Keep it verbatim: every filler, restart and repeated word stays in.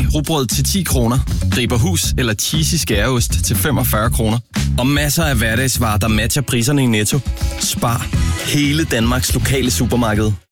rugbrød til ti kroner, Riberhus eller cheesy skæreost til femogfyrre kroner. Og masser af hverdagsvarer, der matcher priserne i Netto. Spar. Hele Danmarks lokale supermarked.